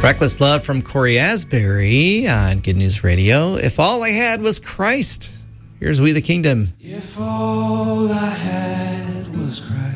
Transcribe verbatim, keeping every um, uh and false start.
Reckless Love from Corey Asbury on Good News Radio. If all I had was Christ, here's We the Kingdom. If all I had was Christ.